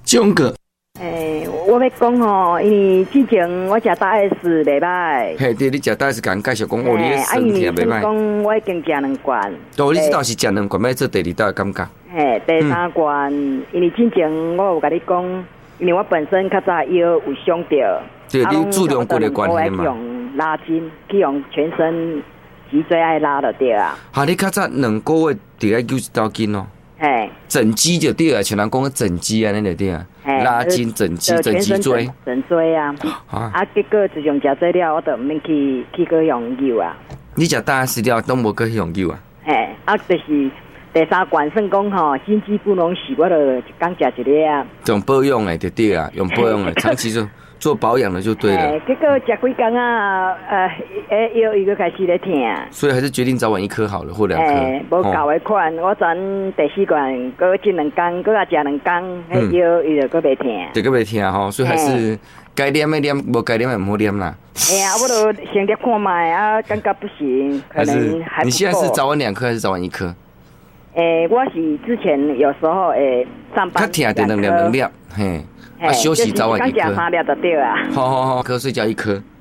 钟哥， 我要讲吼，因为之前我食大 S 袂歹。 嘿，对，你食大 S 甲人介绍讲，哦，你的身体也袂歹。 讲我已经食2罐。 哦，你知道是食2罐，要做第2道的感觉。 嘿，第3罐，因为之前我有甲你讲，因为我本身较早腰有伤到， 对，你注重骨的关系嘛。 我用拉筋，去用全身脊椎爱拉就对啊。 哈，你较早2个月就爱揪1道筋哦。 嘿， 整肌就对啊，像人讲的整肌啊，那就对啊。拉筋、整肌、整脊椎、 整椎啊。结果自从食这了，我就唔免去用油啊。 你食大 S 了，都无去用油啊？ 嘿，就是第3罐算讲吼，心肌不容许，我就一天食1粒啊。 用保养的就对啊，用保养的，长期做保养的就对了。 结果食几天啊，腰又开始咧痛。 所以还是决定早晚1颗好了，或2颗。 无够的款，我转第4罐，搁进2天，搁再食2天，腰伊就搁袂痛。 就搁袂痛吼，所以还是该念的念，无该念的唔好念啦。 哎呀，我都先念看卖啊，感觉不行，可能还不够。 你现在是早晚2颗还是早晚1颗？ 我是之前有时候上班。 较痛就2粒，嘿。休息早晚1颗。 刚食3粒就对啊。 好，瞌睡觉1颗。